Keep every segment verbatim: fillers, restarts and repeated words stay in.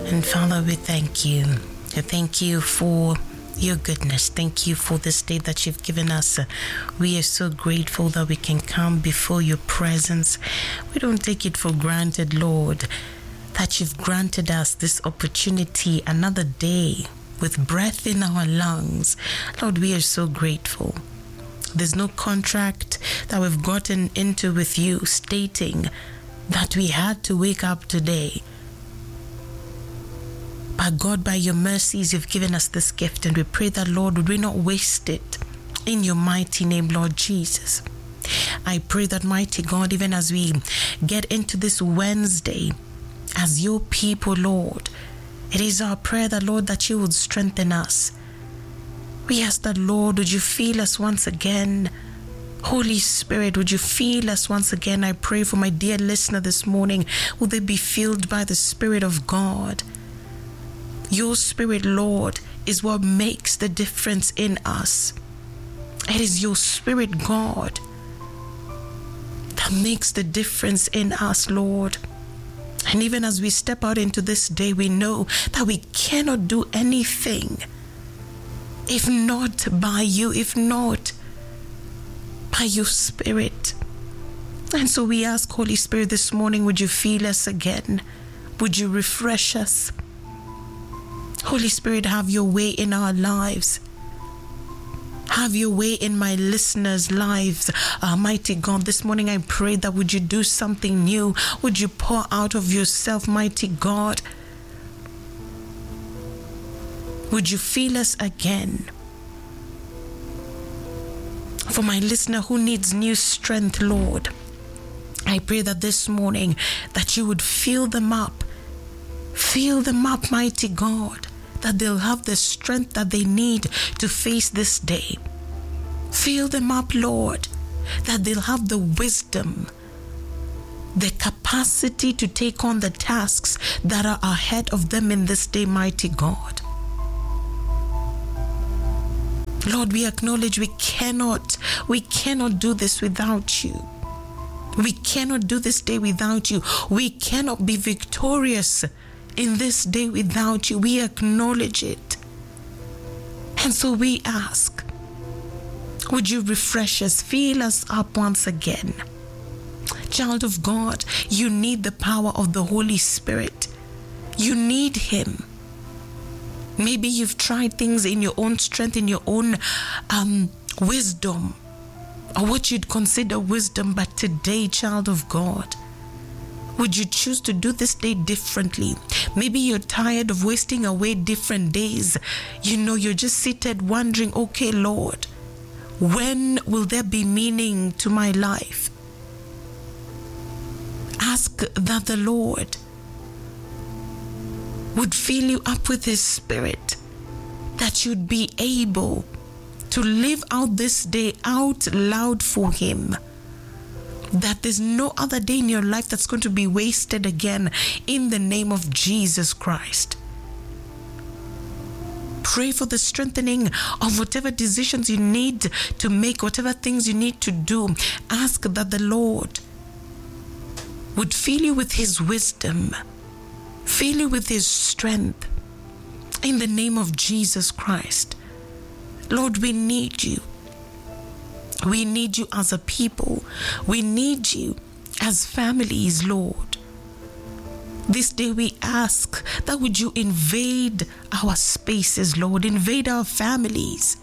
And Father, we thank you. We thank you for your goodness. Thank you for this day that you've given us. We are so grateful that we can come before your presence. We don't take it for granted, Lord, that you've granted us this opportunity, another day with breath in our lungs. Lord, we are so grateful. There's no contract that we've gotten into with you stating that we had to wake up today. But God, by your mercies, you've given us this gift, and we pray that, Lord, would we not waste it in your mighty name, Lord Jesus. I pray that, mighty God, even as we get into this Wednesday, as your people, Lord, it is our prayer that, Lord, that you would strengthen us. We ask that, Lord, would you feel us once again? Holy Spirit, would you feel us once again? I pray for my dear listener this morning. Will they be filled by the Spirit of God? Your Spirit, Lord, is what makes the difference in us. It is your Spirit, God, that makes the difference in us, Lord. And even as we step out into this day, we know that we cannot do anything if not by you, if not by your Spirit. And so we ask, Holy Spirit, this morning, would you feel us again? Would you refresh us? Holy Spirit, have your way in our lives. Have your way in my listeners' lives. Almighty God, this morning I pray that would you do something new? Would you pour out of yourself, mighty God? Would you feel us again? For my listener who needs new strength, Lord, I pray that this morning that you would fill them up. Fill them up, mighty God, that they'll have the strength that they need to face this day. Fill them up, Lord, that they'll have the wisdom, the capacity to take on the tasks that are ahead of them in this day, mighty God. Lord, we acknowledge we cannot, we cannot do this without you. We cannot do this day without you. We cannot be victorious in this day without you. We acknowledge it. And so we ask, would you refresh us, fill us up once again? Child of God, you need the power of the Holy Spirit. You need him. Maybe you've tried things in your own strength, in your own um, wisdom, or what you'd consider wisdom, but today, child of God, would you choose to do this day differently? Maybe you're tired of wasting away different days. You know, you're just seated wondering, okay, Lord, when will there be meaning to my life? Ask that the Lord would fill you up with his Spirit, that you'd be able to live out this day out loud for him. That there's no other day in your life that's going to be wasted again, in the name of Jesus Christ. Pray for the strengthening of whatever decisions you need to make, whatever things you need to do. Ask that the Lord would fill you with his wisdom, fill you with his strength, in the name of Jesus Christ. Lord, we need you. We need you as a people. We need you as families, Lord. This day we ask that would you invade our spaces, Lord, invade our families.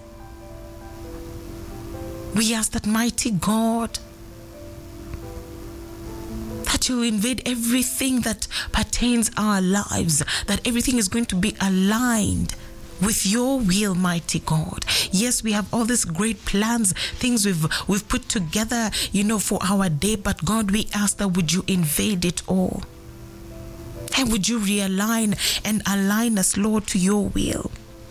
We ask that, mighty God, that you invade everything that pertains our lives, that everything is going to be aligned with your will, mighty God. Yes, we have all these great plans, things we've we've put together, you know, for our day, but God, we ask that would you invade it all? And would you realign and align us, Lord, to your will?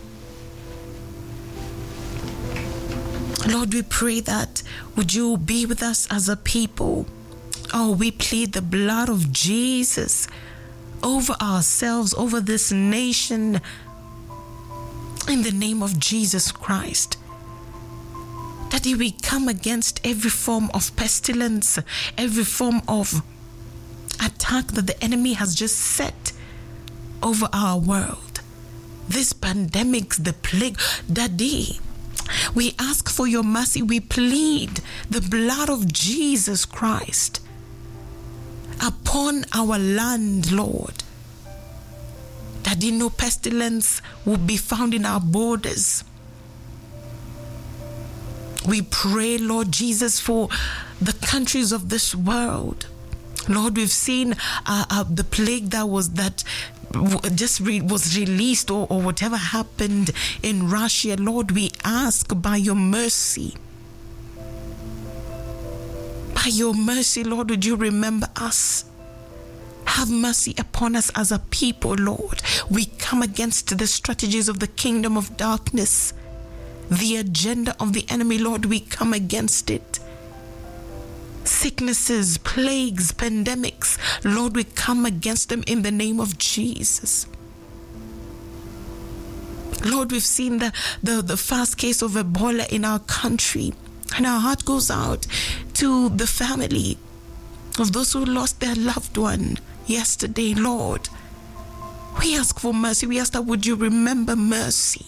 Lord, we pray that would you be with us as a people? Oh, we plead the blood of Jesus over ourselves, over this nation, in the name of Jesus Christ. That we come against every form of pestilence, every form of attack that the enemy has just set over our world. This pandemic, the plague, Daddy, we ask for your mercy. We plead the blood of Jesus Christ upon our land, Lord. Daddy, no pestilence will be found in our borders. We pray, Lord Jesus, for the countries of this world. Lord, we've seen uh, uh, the plague that was that just re- was released or, or whatever happened in Russia. Lord, we ask by your mercy, by your mercy, Lord, would you remember us? Have mercy upon us as a people, Lord. We come against the strategies of the kingdom of darkness, the agenda of the enemy, Lord. We come against it. Sicknesses, plagues, pandemics, Lord, we come against them in the name of Jesus. Lord, we've seen the, the, the fast case of Ebola in our country, and our heart goes out to the family of those who lost their loved one yesterday, Lord. We ask for mercy. We ask that would you remember mercy?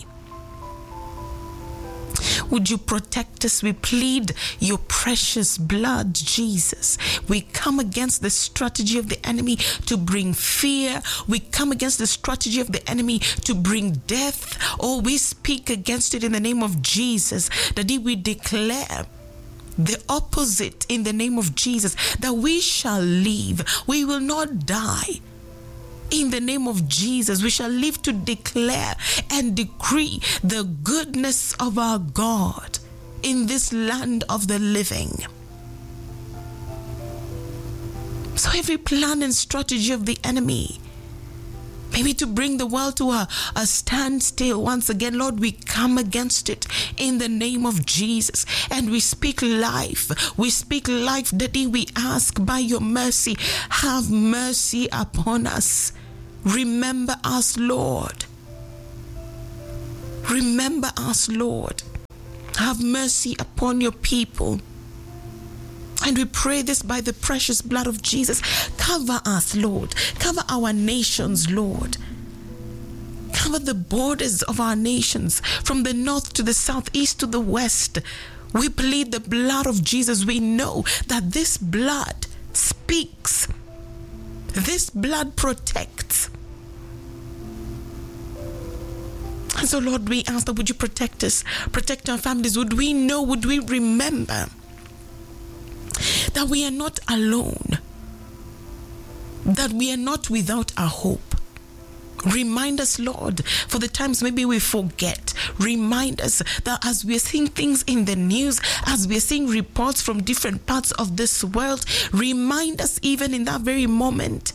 Would you protect us? We plead your precious blood, Jesus. We come against the strategy of the enemy to bring fear. We come against the strategy of the enemy to bring death. Oh, we speak against it in the name of Jesus. That we declare the opposite in the name of Jesus, that we shall live. We will not die. In the name of Jesus, we shall live to declare and decree the goodness of our God in this land of the living. So every plan and strategy of the enemy, maybe to bring the world to a, a standstill once again, Lord, we come against it in the name of Jesus. And we speak life. We speak life. Daddy, we ask by your mercy, have mercy upon us. Remember us, Lord. Remember us, Lord. Have mercy upon your people. And we pray this by the precious blood of Jesus. Cover us, Lord. Cover our nations, Lord. Cover the borders of our nations, from the north to the south, east to the west. We plead the blood of Jesus. We know that this blood speaks. This blood protects. And so, Lord, we ask that would you protect us, protect our families. Would we know, would we remember that we are not alone, that we are not without a hope. Remind us, Lord, for the times maybe we forget. Remind us that as we are seeing things in the news, as we are seeing reports from different parts of this world, remind us even in that very moment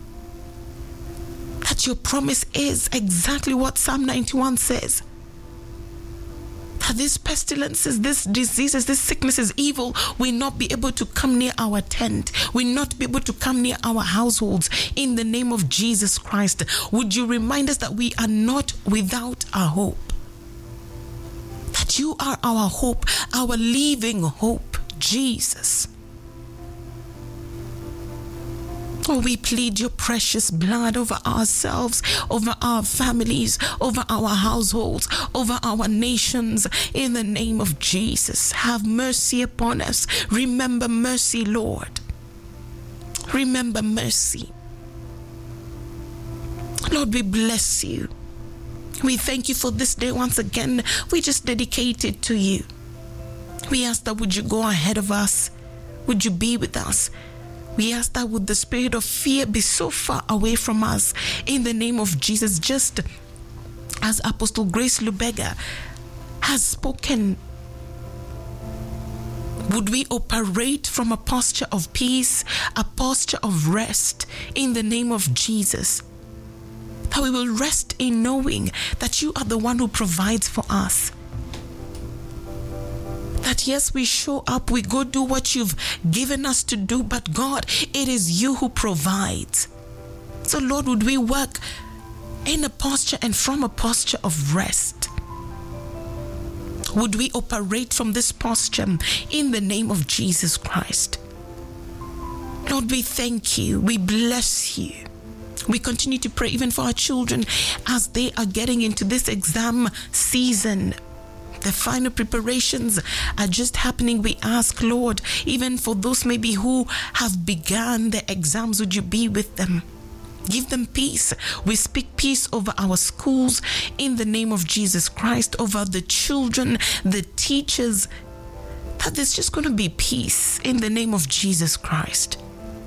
that your promise is exactly what Psalm ninety-one says. That these pestilences, these diseases, these sicknesses, evil will not be able to come near our tent, will not be able to come near our households in the name of Jesus Christ. Would you remind us that we are not without a hope? That you are our hope, our living hope, Jesus. Oh, we plead your precious blood over ourselves, over our families, over our households, over our nations, in the name of Jesus. Have mercy upon us. Remember mercy, Lord. Remember mercy. Lord, we bless you. We thank you for this day once again. We just dedicate it to you. We ask that would you go ahead of us? Would you be with us? We ask that would the spirit of fear be so far away from us in the name of Jesus, just as Apostle Grace Lubega has spoken. Would we operate from a posture of peace, a posture of rest in the name of Jesus? That we will rest in knowing that you are the one who provides for us. That yes, we show up, we go do what you've given us to do, but God, it is you who provides. So Lord, would we work in a posture and from a posture of rest? Would we operate from this posture in the name of Jesus Christ? Lord, we thank you, we bless you, We continue to pray even for our children as they are getting into this exam season. The final preparations are just happening. We ask, Lord, even for those maybe who have begun the exams, would you be with them? Give them peace. We speak peace over our schools in the name of Jesus Christ, over the children, the teachers, that there's just going to be peace in the name of Jesus Christ.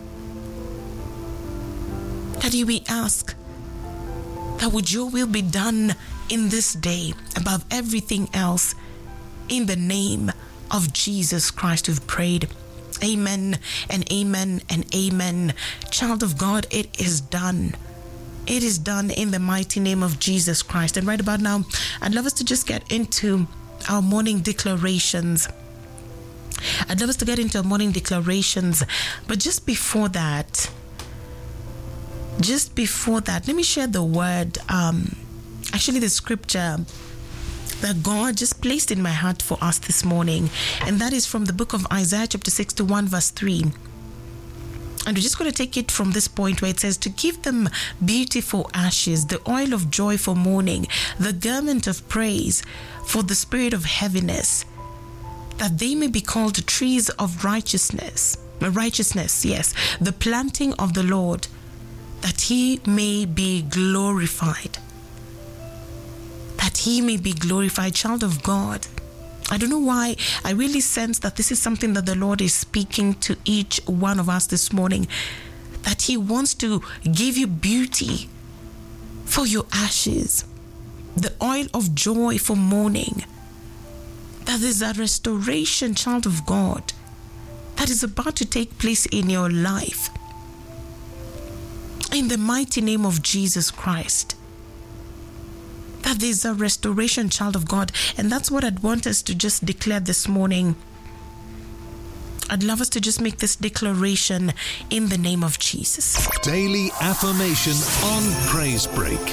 Daddy, we ask that would your will be done in this day above everything else. In the name of Jesus Christ, we've prayed. Amen and amen and amen. Child of God, it is done. It is done in the mighty name of Jesus Christ. And right about now, I'd love us to just get into our morning declarations. I'd love us to get into our morning declarations. But just before that, just before that, let me share the word, um, actually the scripture that God just placed in my heart for us this morning. And that is from the book of Isaiah chapter sixty-one verse three. And we're just going to take it from this point where it says, to give them beautiful ashes, the oil of joy for mourning, the garment of praise for the spirit of heaviness, that they may be called trees of righteousness, righteousness, yes, the planting of the Lord, that he may be glorified. That he may be glorified. Child of God, I don't know why I really sense that this is something that the Lord is speaking to each one of us this morning, that he wants to give you beauty for your ashes, the oil of joy for mourning. That is a restoration, child of God, that is about to take place in your life. In the mighty name of Jesus Christ. That there's a restoration, child of God. And that's what I'd want us to just declare this morning. I'd love us to just make this declaration in the name of Jesus. Daily affirmation on Praise Break.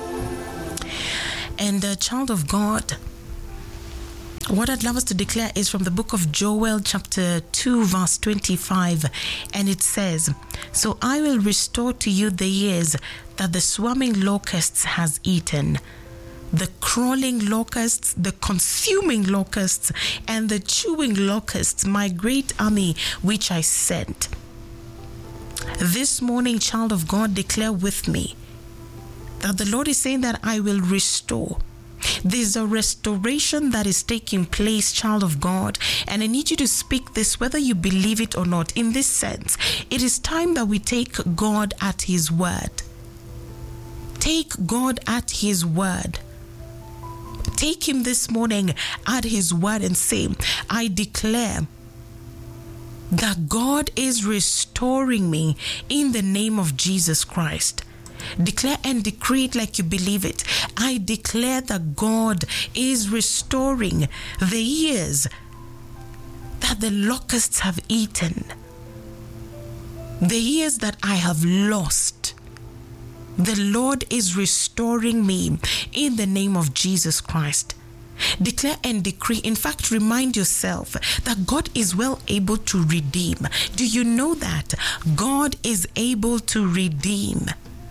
And uh, child of God, what I'd love us to declare is from the book of Joel chapter two verse twenty-five. And it says, so I will restore to you the years that the swarming locusts has eaten, the crawling locusts, the consuming locusts, and the chewing locusts, my great army which I sent. This morning, child of God, declare with me that the Lord is saying that I will restore. There's a restoration that is taking place, child of God, and I need you to speak this whether you believe it or not. In this sense, it is time that we take God at his word. Take God at his word. Take him this morning at his word and say, I declare that God is restoring me in the name of Jesus Christ. Declare and decree it like you believe it. I declare that God is restoring the years that the locusts have eaten, the years that I have lost. The Lord is restoring me in the name of Jesus Christ. Declare and decree. In fact, remind yourself that God is well able to redeem. Do you know that? God is able to redeem.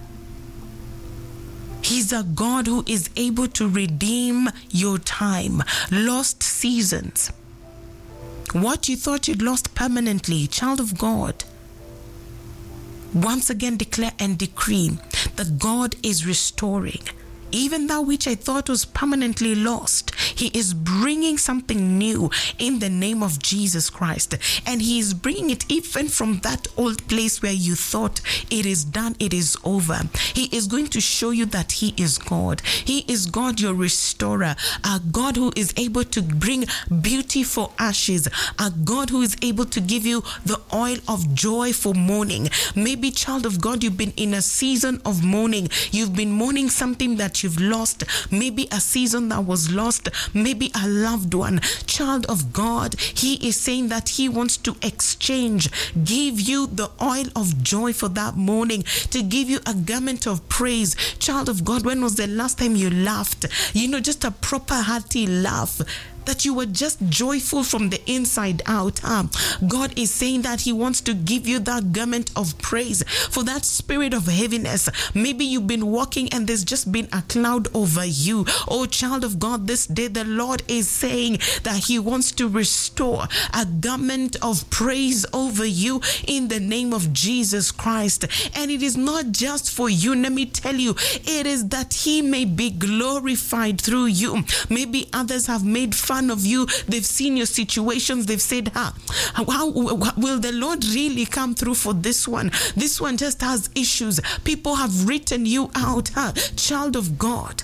He's a God who is able to redeem your time, lost seasons. What you thought you'd lost permanently, child of God, once again declare and decree that God is restoring. Even that which I thought was permanently lost, he is bringing something new in the name of Jesus Christ. And he is bringing it even from that old place where you thought it is done, it is over. He is going to show you that he is God. He is God, your restorer, a God who is able to bring beauty for ashes, a God who is able to give you the oil of joy for mourning. Maybe, child of God, you've been in a season of mourning. You've been mourning something that you've lost, maybe a season that was lost, maybe a loved one. Child of God, he is saying that he wants to exchange, give you the oil of joy for that morning, to give you a garment of praise. Child of God, when was the last time you laughed? You know, just a proper hearty laugh that you were just joyful from the inside out. Uh, God is saying that he wants to give you that garment of praise for that spirit of heaviness. Maybe you've been walking and there's just been a cloud over you. Oh, child of God, this day the Lord is saying that he wants to restore a garment of praise over you in the name of Jesus Christ. And it is not just for you. Let me tell you, it is that he may be glorified through you. Maybe others have made fun of you. They've seen your situations. They've said, huh, how, how will the Lord really come through for this one? This one just has issues. People have written you out, huh? Child of God.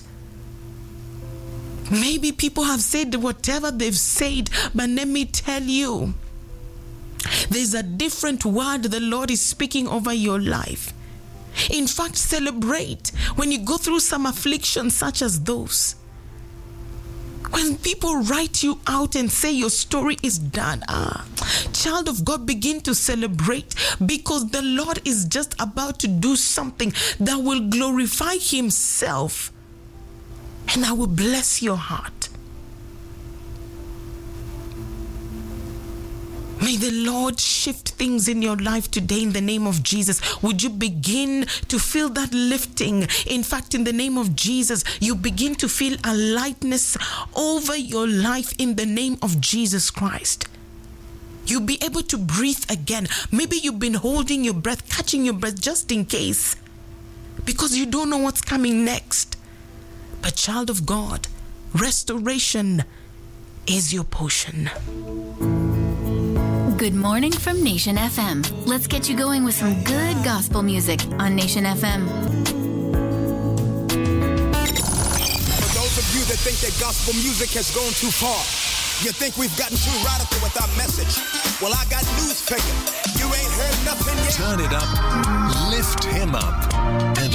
Maybe people have said whatever they've said, but let me tell you, there's a different word the Lord is speaking over your life. In fact, celebrate when you go through some afflictions such as those. When people write you out and say your story is done, ah, child of God, begin to celebrate, because the Lord is just about to do something that will glorify himself, and I will bless your heart. May the Lord shift things in your life today in the name of Jesus. Would you begin to feel that lifting? In fact, in the name of Jesus, you begin to feel a lightness over your life in the name of Jesus Christ. You'll be able to breathe again. Maybe you've been holding your breath, catching your breath just in case, because you don't know what's coming next. But child of God, restoration is your portion. Good morning from Nation F M. Let's get you going with some good gospel music on Nation F M. For those of you that think that gospel music has gone too far, you think we've gotten too radical with our message, well, I got news for you. You ain't heard nothing yet. Turn it up, lift him up, and